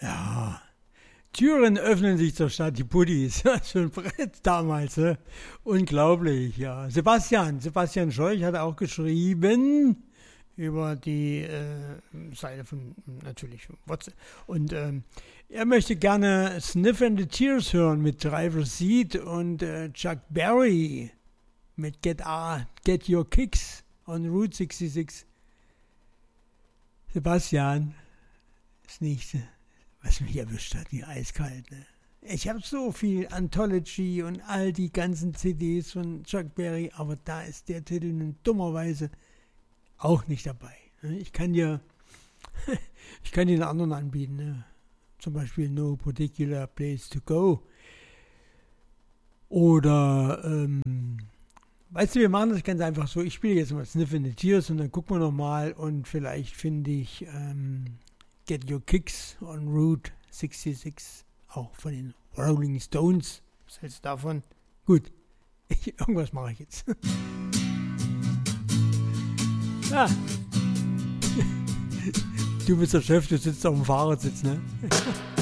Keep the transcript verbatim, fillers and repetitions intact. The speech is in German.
Ja, Türen öffnen sich zur Stadt, die Puttis. So ein Brett damals, ne? Unglaublich, ja. Sebastian, Sebastian Scheuch hat auch geschrieben über die äh, Seite von, natürlich, WhatsApp. Und ähm, er möchte gerne Sniff and the Tears hören mit Driver Seat und äh, Chuck Berry mit Get, A, Get Your Kicks on Route sechsundsechzig. Sebastian, das nächste, was mich erwischt hat, die eiskalt, ne? Ich habe so viel Anthology und all die ganzen C Ds von Chuck Berry, aber da ist der Titel nun dummerweise auch nicht dabei. Ich kann dir, ich kann dir einen anderen anbieten, ne? Zum Beispiel No Particular Place to Go. Oder, ähm, weißt du, wir machen das ganz einfach so. Ich spiele jetzt mal Sniff in the Tears und dann gucken wir nochmal und vielleicht finde ich ähm, Get Your Kicks on Route sechsundsechzig, auch von den Rolling Stones. Was hältst du davon? Gut, ich, irgendwas mache ich jetzt. Ah. Du bist der Chef, du sitzt auf dem Fahrersitz, ne?